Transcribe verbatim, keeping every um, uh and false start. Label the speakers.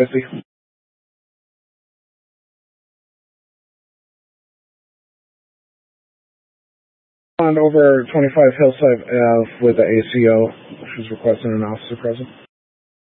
Speaker 1: fifty. On over twenty-five Hillside Ave with the A C O. She's requesting an officer present.